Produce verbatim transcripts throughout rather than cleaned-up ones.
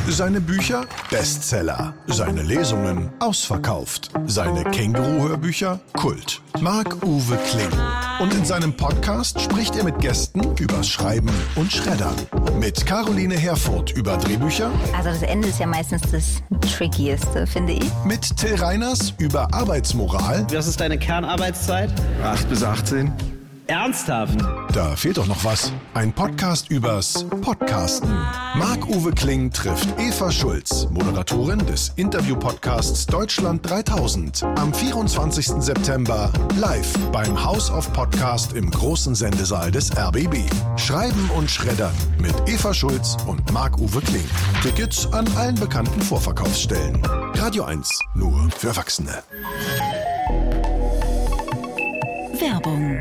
Seine Bücher Bestseller, seine Lesungen ausverkauft, seine Känguru-Hörbücher Kult. Marc-Uwe Kling. Und in seinem Podcast spricht er mit Gästen übers Schreiben und Schreddern. Mit Caroline Herfurth über Drehbücher. Also das Ende ist ja meistens das Trickieste, finde ich. Mit Till Reiners über Arbeitsmoral. Was ist deine Kernarbeitszeit? acht bis achtzehn. Ernsthaft? Da fehlt doch noch was. Ein Podcast übers Podcasten. Marc-Uwe Kling trifft Eva Schulz, Moderatorin des Interview-Podcasts Deutschland dreitausend. Am vierundzwanzigsten September live beim House of Podcast im großen Sendesaal des R B B. Schreiben und Schreddern mit Eva Schulz und Marc-Uwe Kling. Tickets an allen bekannten Vorverkaufsstellen. Radio eins, nur für Erwachsene. Werbung.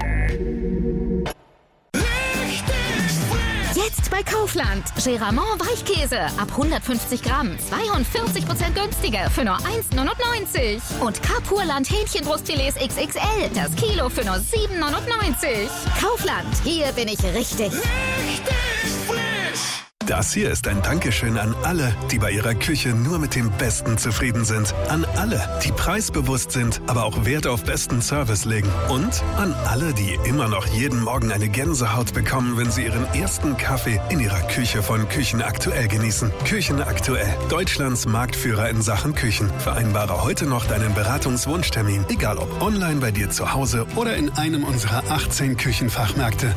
Jetzt bei Kaufland. Geramont Weichkäse ab hundertfünfzig Gramm. zweiundvierzig Prozent günstiger für nur eins neunundneunzig. Und Kapurland Hähnchenbrustfilets X X L. Das Kilo für nur sieben neunundneunzig. Kaufland. Hier bin ich richtig. Richtig frisch. Das hier ist ein Dankeschön an alle, die bei ihrer Küche nur mit dem Besten zufrieden sind. An alle, die preisbewusst sind, aber auch Wert auf besten Service legen. Und an alle, die immer noch jeden Morgen eine Gänsehaut bekommen, wenn sie ihren ersten Kaffee in ihrer Küche von Küchen Aktuell genießen. Küchen Aktuell, Deutschlands Marktführer in Sachen Küchen. Vereinbare heute noch deinen Beratungswunschtermin, egal ob online bei dir zu Hause oder in einem unserer achtzehn Küchenfachmärkte.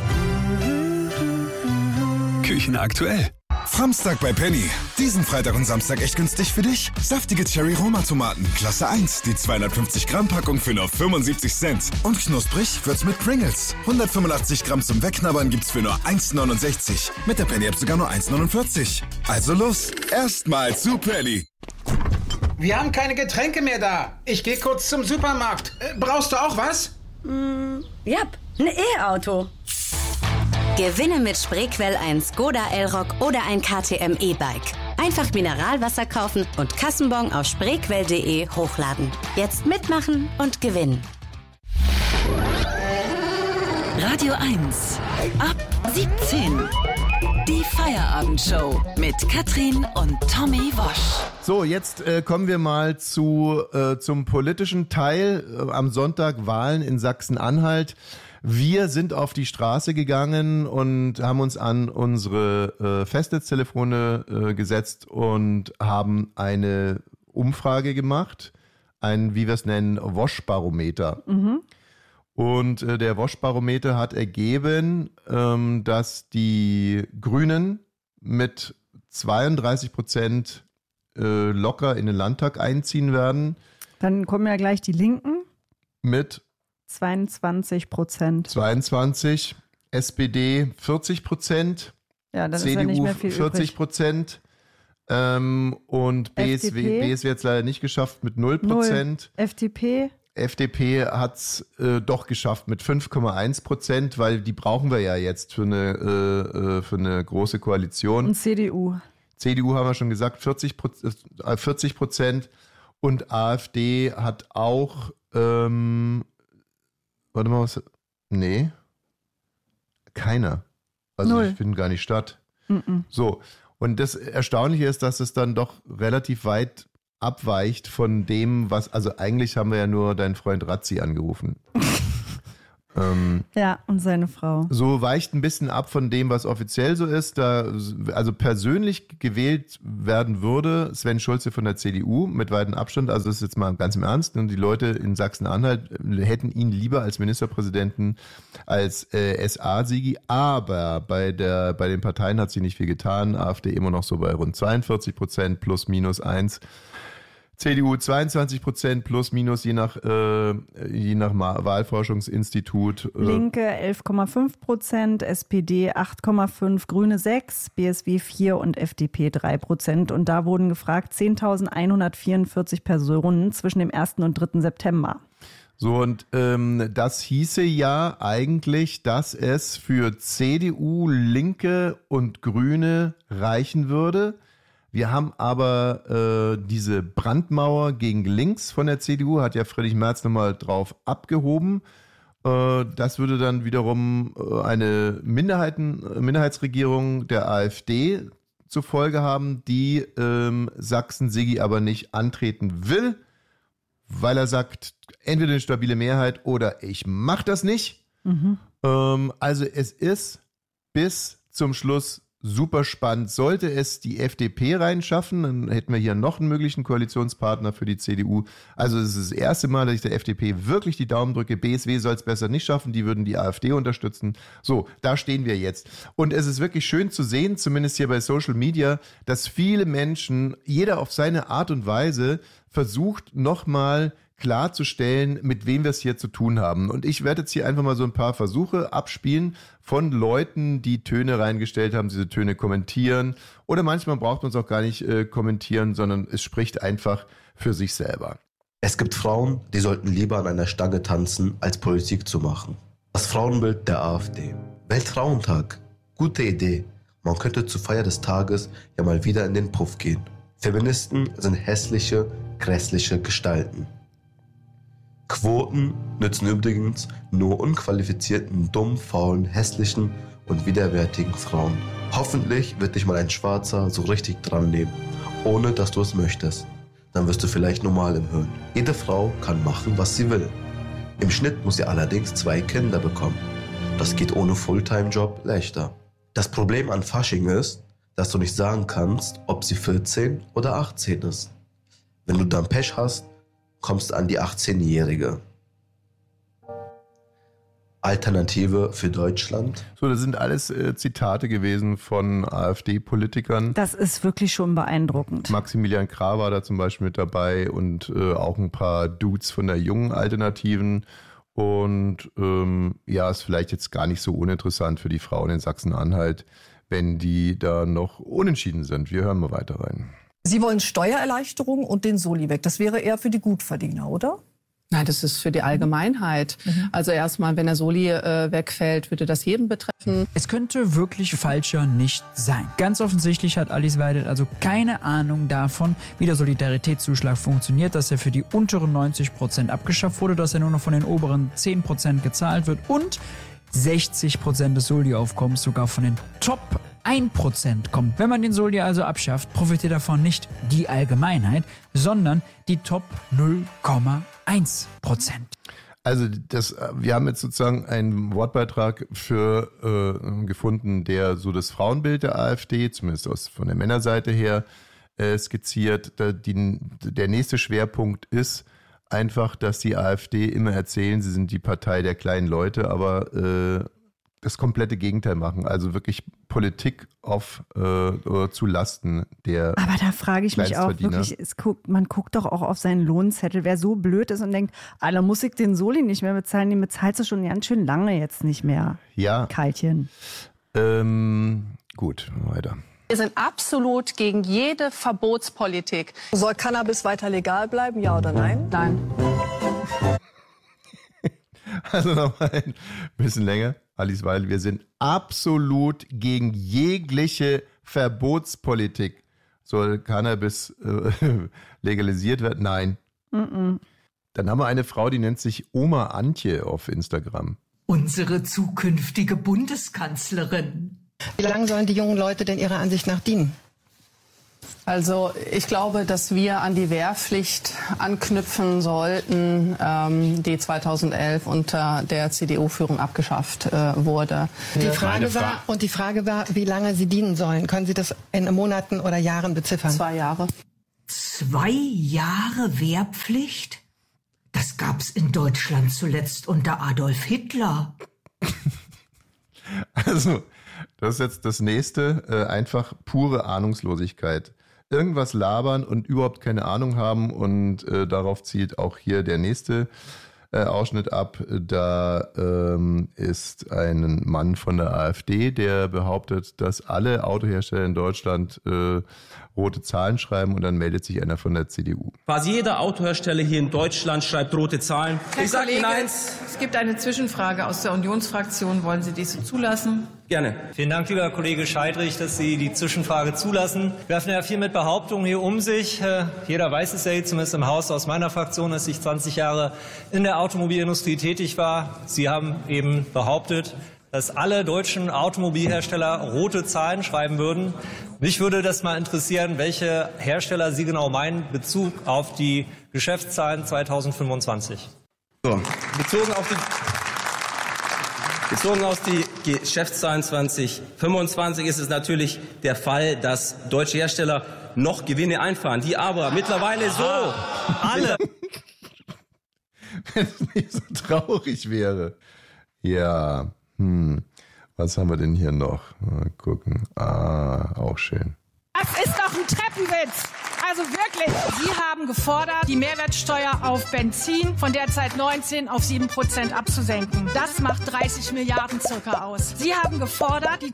Küchen Aktuell. Samstag bei Penny. Diesen Freitag und Samstag echt günstig für dich. Saftige Cherry-Roma-Tomaten, Klasse eins, die zweihundertfünfzig Gramm Packung für nur fünfundsiebzig Cent. Und knusprig wird's mit Pringles. hundertfünfundachtzig Gramm zum Wegknabbern gibt's für nur eins neunundsechzig. Mit der Penny-App sogar nur eins neunundvierzig. Also los, erstmal zu Penny. Wir haben keine Getränke mehr da. Ich gehe kurz zum Supermarkt. Äh, brauchst du auch was? Mm, ja, ein E-Auto. Gewinne mit Spreequell ein Skoda Elroq oder ein K T M E-Bike. Einfach Mineralwasser kaufen und Kassenbon auf spreequell punkt de hochladen. Jetzt mitmachen und gewinnen. Radio eins. Ab siebzehn. Die Feierabendshow mit Katrin und Tommy Wosch. So, jetzt äh, kommen wir mal zu, äh, zum politischen Teil. Äh, am Sonntag Wahlen in Sachsen-Anhalt. Wir sind auf die Straße gegangen und haben uns an unsere äh, Festnetztelefone äh, gesetzt und haben eine Umfrage gemacht, ein, wie wir es nennen, Wosch-Barometer. Mhm. Und äh, der Wosch-Barometer hat ergeben, ähm, dass die Grünen mit zweiunddreißig Prozent äh, locker in den Landtag einziehen werden. Dann kommen ja gleich die Linken. Mit zweiundzwanzig Prozent. zweiundzwanzig, S P D vierzig Prozent, ja, dann C D U ist ja nicht mehr viel vierzig Prozent ähm, und B S W, B S W hat es leider nicht geschafft mit null Prozent. Null. F D P? F D P hat es äh, doch geschafft mit fünf Komma eins Prozent, weil die brauchen wir ja jetzt für eine, äh, für eine große Koalition. Und C D U? C D U haben wir schon gesagt, vierzig Prozent und AfD hat auch ähm, Warte mal, was? Nee. Keiner. Also Null. ich finde gar nicht statt. Mm-mm. So. Und das Erstaunliche ist, dass es dann doch relativ weit abweicht von dem, was, also eigentlich haben wir ja nur deinen Freund Razzi angerufen. ähm, ja, und seine Frau. So weicht ein bisschen ab von dem, was offiziell so ist. Da, also persönlich gewählt werden würde Sven Schulze von der C D U mit weitem Abstand. Also das ist jetzt mal ganz im Ernst. Und die Leute in Sachsen-Anhalt hätten ihn lieber als Ministerpräsidenten als äh, S A-Sigi. Aber bei, der, bei den Parteien hat sich nicht viel getan. AfD immer noch so bei rund zweiundvierzig Prozent plus minus eins. C D U zweiundzwanzig Prozent plus minus je nach, äh, je nach Wahlforschungsinstitut. Äh. Linke elf Komma fünf Prozent, S P D acht Komma fünf, Grüne sechs, B S W vier und F D P drei Prozent. Und da wurden gefragt zehntausendeinhundertvierundvierzig Personen zwischen dem ersten und dritten September. So, und ähm, das hieße ja eigentlich, dass es für C D U, Linke und Grüne reichen würde. Wir haben aber äh, diese Brandmauer gegen links von der C D U, hat ja Friedrich Merz nochmal drauf abgehoben. Äh, das würde dann wiederum äh, eine Minderheiten, Minderheitsregierung der AfD zur Folge haben, die ähm, Sachsen-Siggi aber nicht antreten will, weil er sagt, entweder eine stabile Mehrheit oder ich mache das nicht. Mhm. Ähm, also es ist bis zum Schluss super spannend. Sollte es die F D P reinschaffen, dann hätten wir hier noch einen möglichen Koalitionspartner für die C D U. Also es ist das erste Mal, dass ich der F D P wirklich die Daumen drücke. B S W soll es besser nicht schaffen, die würden die AfD unterstützen. So, da stehen wir jetzt. Und es ist wirklich schön zu sehen, zumindest hier bei Social Media, dass viele Menschen, jeder auf seine Art und Weise, versucht nochmal klarzustellen, mit wem wir es hier zu tun haben. Und ich werde jetzt hier einfach mal so ein paar Versuche abspielen von Leuten, die Töne reingestellt haben, diese Töne kommentieren. Oder manchmal braucht man es auch gar nicht äh, kommentieren, sondern es spricht einfach für sich selber. Es gibt Frauen, die sollten lieber an einer Stange tanzen, als Politik zu machen. Das Frauenbild der AfD. Weltfrauentag. Gute Idee. Man könnte zur Feier des Tages ja mal wieder in den Puff gehen. Feministen sind hässliche, grässliche Gestalten. Quoten nützen übrigens nur unqualifizierten, dumm, faulen, hässlichen und widerwärtigen Frauen. Hoffentlich wird dich mal ein Schwarzer so richtig dran nehmen, ohne dass du es möchtest. Dann wirst du vielleicht normal im Hirn. Jede Frau kann machen, was sie will. Im Schnitt muss sie allerdings zwei Kinder bekommen. Das geht ohne Fulltime-Job leichter. Das Problem an Fasching ist, dass du nicht sagen kannst, ob sie vierzehn oder achtzehn ist. Wenn du dann Pech hast, kommst an die achtzehnjährige. Alternative für Deutschland. So, das sind alles äh, Zitate gewesen von AfD-Politikern. Das ist wirklich schon beeindruckend. Maximilian Krah war da zum Beispiel mit dabei und äh, auch ein paar Dudes von der jungen Alternativen. Und ähm, ja, ist vielleicht jetzt gar nicht so uninteressant für die Frauen in Sachsen-Anhalt, wenn die da noch unentschieden sind. Wir hören mal weiter rein. Sie wollen Steuererleichterung und den Soli weg. Das wäre eher für die Gutverdiener, oder? Nein, das ist für die Allgemeinheit. Mhm. Also erstmal, wenn der Soli äh, wegfällt, würde das jeden betreffen. Es könnte wirklich falscher nicht sein. Ganz offensichtlich hat Alice Weidel also keine Ahnung davon, wie der Solidaritätszuschlag funktioniert, dass er für die unteren neunzig Prozent abgeschafft wurde, dass er nur noch von den oberen zehn Prozent gezahlt wird und sechzig Prozent des Soli-Aufkommens sogar von den Top ein Prozent kommt. Wenn man den Soli also abschafft, profitiert davon nicht die Allgemeinheit, sondern die Top null Komma eins Prozent. Also das, wir haben jetzt sozusagen einen Wortbeitrag für äh, gefunden, der so das Frauenbild der AfD, zumindest aus, von der Männerseite her, äh, skizziert. Da die, der nächste Schwerpunkt ist einfach, dass die AfD immer erzählen, sie sind die Partei der kleinen Leute, aber äh, das komplette Gegenteil machen, also wirklich Politik auf äh, zu Lasten der Aber da frage ich mich auch wirklich, es guckt, man guckt doch auch auf seinen Lohnzettel, wer so blöd ist und denkt, ah, da muss ich den Soli nicht mehr bezahlen, den bezahlst du schon ganz schön lange jetzt nicht mehr. Ja. Kaltchen. Ähm, gut, weiter. Wir sind absolut gegen jede Verbotspolitik. Soll Cannabis weiter legal bleiben, ja oder nein? Nein. Also nochmal ein bisschen länger. Alice Weidel, wir sind absolut gegen jegliche Verbotspolitik. Soll Cannabis äh, legalisiert werden? Nein. Mm-mm. Dann haben wir eine Frau, die nennt sich Oma Antje auf Instagram. Unsere zukünftige Bundeskanzlerin. Wie lange sollen die jungen Leute denn ihrer Ansicht nach dienen? Also ich glaube, dass wir an die Wehrpflicht anknüpfen sollten, ähm, die zweitausendelf unter der C D U-Führung abgeschafft äh, wurde. Die Frage war, und die Frage war, wie lange sie dienen sollen. Können Sie das in Monaten oder Jahren beziffern? Zwei Jahre. Zwei Jahre Wehrpflicht? Das gab's in Deutschland zuletzt unter Adolf Hitler. Also, das ist jetzt das nächste, äh, einfach pure Ahnungslosigkeit. Irgendwas labern und überhaupt keine Ahnung haben und äh, darauf zielt auch hier der nächste äh, Ausschnitt ab. Da ähm, ist ein Mann von der AfD, der behauptet, dass alle Autohersteller in Deutschland äh, rote Zahlen schreiben und dann meldet sich einer von der C D U. Quasi jeder Autohersteller hier in Deutschland schreibt rote Zahlen. Herr ich sage Ihnen eins. Es gibt eine Zwischenfrage aus der Unionsfraktion. Wollen Sie diese zulassen? Gerne. Vielen Dank, lieber Kollege Scheidrich, dass Sie die Zwischenfrage zulassen. Wir werfen ja viel mit Behauptungen hier um sich. Jeder weiß es ja, zumindest im Haus aus meiner Fraktion, dass ich zwanzig Jahre in der Automobilindustrie tätig war. Sie haben eben behauptet, dass alle deutschen Automobilhersteller rote Zahlen schreiben würden. Mich würde das mal interessieren, welche Hersteller Sie genau meinen, in Bezug auf die Geschäftszahlen zweitausendfünfundzwanzig. So, bezogen auf die Bezogen auf die Geschäftszahlen zweitausendfünfundzwanzig ist es natürlich der Fall, dass deutsche Hersteller noch Gewinne einfahren, die aber mittlerweile so alle... Wenn es nicht so traurig wäre. Ja, hm, was haben wir denn hier noch? Mal gucken. Ah, auch schön. Das ist doch ein Treppenwitz. Also wirklich, Sie haben gefordert, die Mehrwertsteuer auf Benzin von derzeit neunzehn auf sieben Prozent abzusenken. Das macht dreißig Milliarden circa aus. Sie haben gefordert, die